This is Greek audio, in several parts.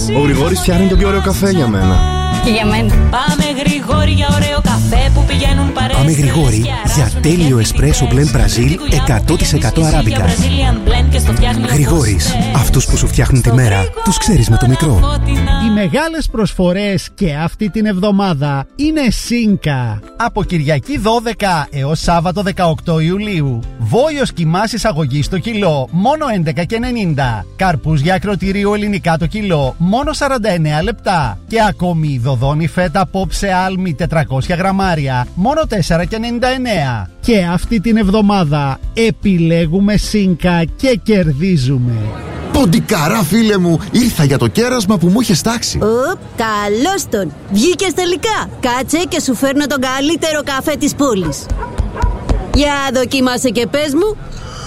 Ο Γρηγόρης φτιάχνει τον πιο ωραίο καφέ για μένα. Και για μένα. Πάμε Γρηγόρη για ωραίο καφέ που πηγαίνουν παρέες. Πάμε Γρηγόρη για τέλειο εσπρέσο blend Brazil 100% αράμπικα. Γρηγόρης, αυτούς που σου φτιάχνουν τη μέρα, τους ξέρεις με το μικρό. Οι μεγάλες προσφορές και αυτή την εβδομάδα είναι Σίνκα. Από Κυριακή 12 έως Σάββατο 18 Ιουλίου. Βόλιος κιμάς εισαγωγής το κιλό, μόνο 11,90. Καρπούζια ακροτηρίου ελληνικά το κιλό, μόνο 49 λεπτά. Και ακόμη δοδόνη φέτα pop σε άλμη 400 γραμμάρια, μόνο 4,99. Και αυτή την εβδομάδα επιλέγουμε Σίνκα και κερδίζουμε. Ποντικαρά φίλε μου, ήρθα για το κέρασμα που μου είχες τάξει. Καλώς τον, βγήκες τελικά. Κάτσε και σου φέρνω τον καλύτερο καφέ της πόλης. Για δοκίμασε και πες μου.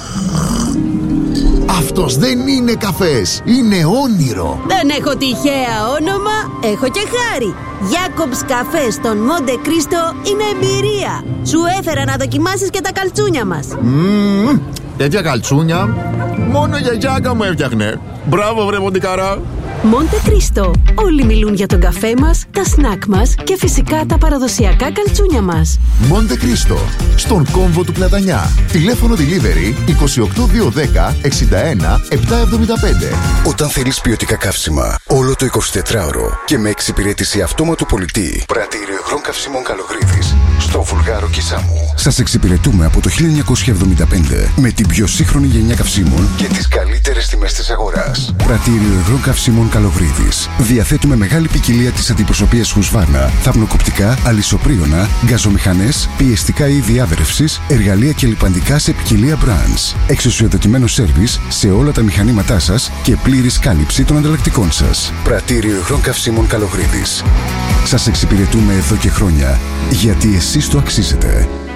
Αυτός δεν είναι καφές, είναι όνειρο. Δεν έχω τυχαία όνομα, έχω και χάρη. Jacobs καφέ στον Μοντε Κρίστο είναι εμπειρία. Σου έφερα να δοκιμάσεις και τα καλτσούνια μας. Τέτοια καλτσούνια μόνο η γιαγιάκα μου έφτιαχνε. Μπράβο βρε Ποντικαρά. Μοντε Κρίστο. Όλοι μιλούν για τον καφέ μας, τα σνακ μας και φυσικά τα παραδοσιακά καλτσούνια μας. Μοντε Κρίστο, στον κόμβο του Πλατανιά. Τηλέφωνο delivery 28210 61 775. Όταν θέλεις ποιοτικά καύσιμα όλο το 24ωρο και με εξυπηρέτηση αυτόματου πολιτή, Πρατήριο Υγρών Καυσίμων Καλογρίδης στο Βουλγάρο Κισάμου. Σας εξυπηρετούμε από το 1975 με την πιο σύγχρονη γενιά καυσίμων και τις καλύτερες τιμές της αγοράς. Πρατήριο Υγρών Καυσίμων Καλογρίδης. Διαθέτουμε μεγάλη ποικιλία της αντιπροσωπείας Husqvarna, θαπνοκοπτικά, αλυσοπρίωνα, γκαζομηχανές, πιεστικά είδη άδρευσης, εργαλεία και λιπαντικά σε ποικιλία brands. Εξουσιοδοτημένο σέρβις σε όλα τα μηχανήματά σας και πλήρης κάλυψη των ανταλλακτικών σας. Πρατήριο Υγρών Καυσίμων Καλογρίδης. Σας εξυπηρετούμε εδώ και χρόνια, γιατί εσείς το αξίζετε.